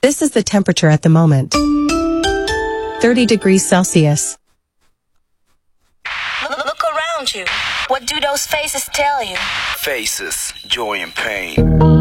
This is the temperature at the moment. 30 degrees Celsius. Look around you. What do those faces tell you? Faces, joy and pain.